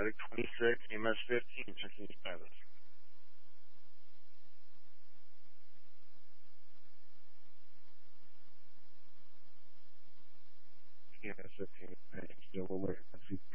Medic 26, EMS 15, checking status. EMS 15, still alert.